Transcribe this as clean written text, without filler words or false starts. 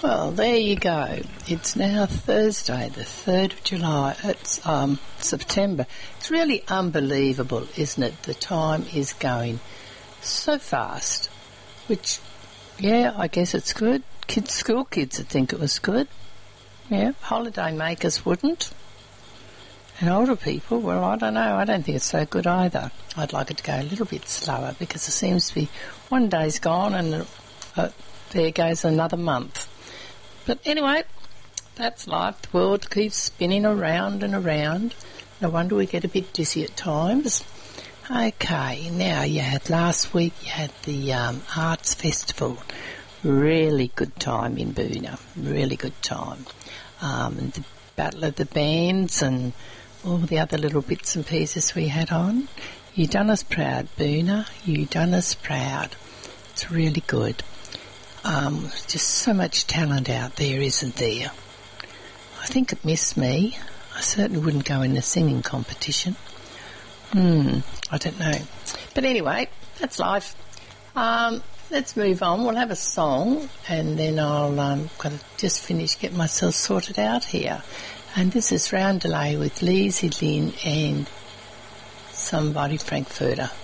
Well, there you go. It's now Thursday, the 3rd of July. It's September. It's really unbelievable, isn't it? The time is going so fast, which, yeah, I guess it's good. School kids would think it was good. Yeah, holiday makers wouldn't. And older people, well, I don't know. I don't think it's so good either. I'd like it to go a little bit slower because it seems to be one day's gone and there goes another month. But anyway, that's life. The world keeps spinning around and around. No wonder we get a bit dizzy at times. Okay, now last week you had the Arts Festival. Really good time in Boonah. Really good time. And the Battle of the Bands and all the other little bits and pieces we had on. You done us proud, Boonah. You done us proud. It's really good. Just so much talent out there, isn't there? I think it missed me. I certainly wouldn't go in the singing competition. I don't know. But anyway, that's life. Let's move on. We'll have a song and then I'll gotta just get myself sorted out here. And this is Roundelay with Lizzie Lynn and somebody Frankfurter.